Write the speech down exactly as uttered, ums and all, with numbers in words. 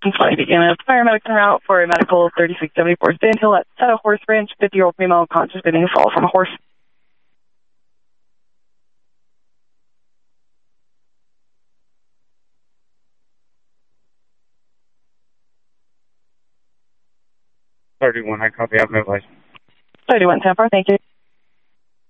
twenty begin a paramedic en route for a medical thirty-six seventy-four Sand Hill at Seta Horse Ranch, fifty-year-old female conscious getting a fall from a horse. thirty-one, I copy, I have no license. thirty-one, ten four, thank you.